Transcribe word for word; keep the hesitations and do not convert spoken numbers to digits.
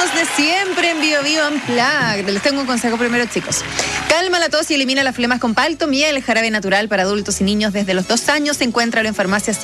mismos de siempre en Bio Bio Unplugged. Les tengo un consejo primero, chicos. Calma la tos y elimina las flemas con Palto Miel, el jarabe natural para adultos y niños desde los dos años. Encuéntralo en farmacias